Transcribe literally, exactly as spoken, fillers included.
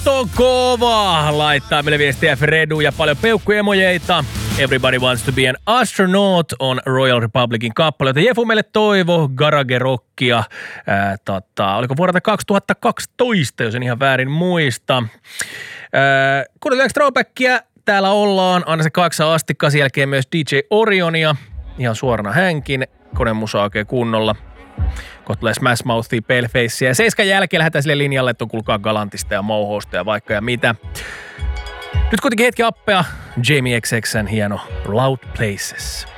on kova! Laittaa meille viestiä Fredu ja paljon peukkuemojeita. Everybody Wants to be an Astronaut on Royal Republicin kappale, jota Jefu meille toivo, Garage Rockia. Ää, tota, oliko vuodelta kaksituhattakaksitoista, jos en ihan väärin muista. Kuunnellaan Throwbackia. Täällä ollaan. Anna se kahdeksan asti, kasi jälkeen myös D J Orionia. Ihan suorana hänkin. Konemusa oikein kunnolla. Kohta tulee Smash Mouthia, Palefaceä. Ja seiskan jälkeen lähdetään sille linjalle, että on kuulkaa Galantista ja Mouhosta ja vaikka ja mitä. Nyt kuitenkin hetki appea. Jamie X X:n hieno Loud Places.